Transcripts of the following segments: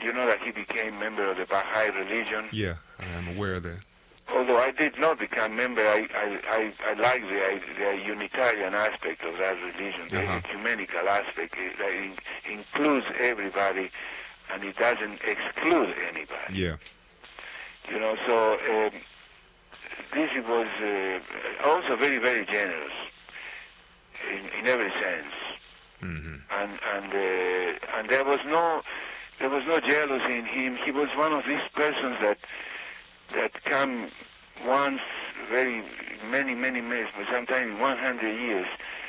you know that he became member of the Baha'i religion. Yeah, I am aware of that. Although I did not become member, I like the Unitarian aspect of that religion, the ecumenical aspect that includes everybody and it doesn't exclude anybody. Yeah. You know, so this was also very, very generous in every sense. Mm-hmm. And there was no jealousy in him. He was one of these persons that come once many, sometimes 100 years.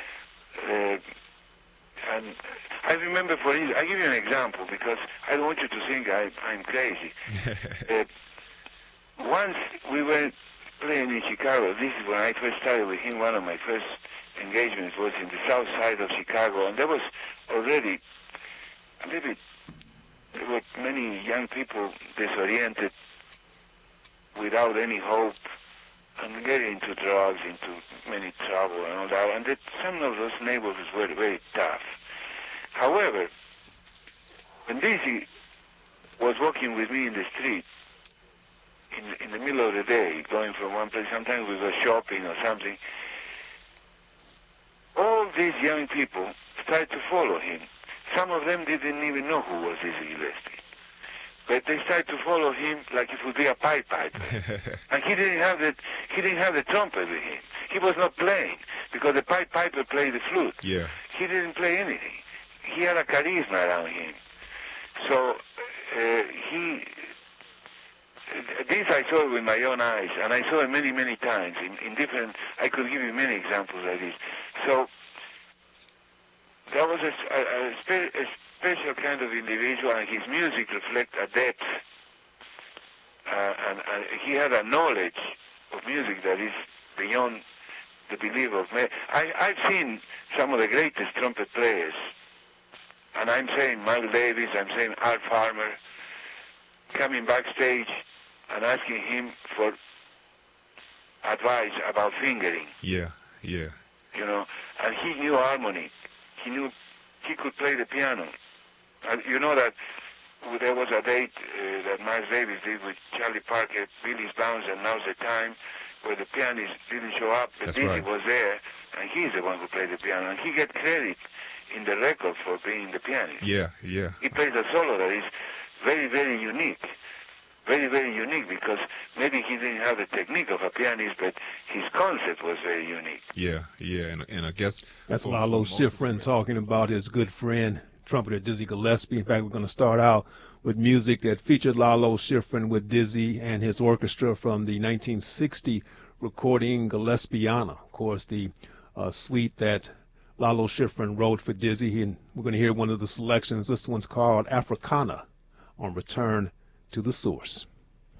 And I remember, I give you an example because I don't want you to think I'm crazy. Once we were playing in Chicago. This is when I first started with him. One of my first engagements was in the south side of Chicago, and there was already a little bit, there were many young people disoriented, without any hope, and getting into drugs, into many trouble and all that, and that some of those neighborhoods were very tough. However, when Dizzy was walking with me in the street, in the middle of the day, going from one place, sometimes we go shopping or something, all these young people started to follow him. Some of them didn't even know who was Dizzy Gillespie. But they started to follow him like it would be a pipe piper. And he didn't have the trumpet with him. He was not playing, because the pipe piper played the flute. Yeah. He didn't play anything. He had a charisma around him. So this I saw with my own eyes, and I saw it many, many times in different, I could give you many examples like this. So there was a special kind of individual, and his music reflects a depth, and he had a knowledge of music that is beyond the belief of me. I've seen some of the greatest trumpet players, and I'm saying Miles Davis, I'm saying Art Farmer, coming backstage and asking him for advice about fingering. Yeah, yeah. You know, and he knew harmony. He could play the piano. You know that there was a date that Miles Davis did with Charlie Parker, Billy's Bounce, and Now's the Time, where the pianist didn't show up, but Dizzy was there, and he's the one who played the piano, and he gets credit in the record for being the pianist. Yeah, yeah. He plays a solo that is very, very unique. Very, very unique, because maybe he didn't have the technique of a pianist, but his concept was very unique. Yeah, yeah, and I guess that's Lalo Schifrin talking about his good friend, trumpeter Dizzy Gillespie. In fact, we're going to start out with music that featured Lalo Schifrin with Dizzy and his orchestra from the 1960 recording Gillespiana. Of course, the suite that Lalo Schifrin wrote for Dizzy, and we're going to hear one of the selections. This one's called Africana on Return to the Source.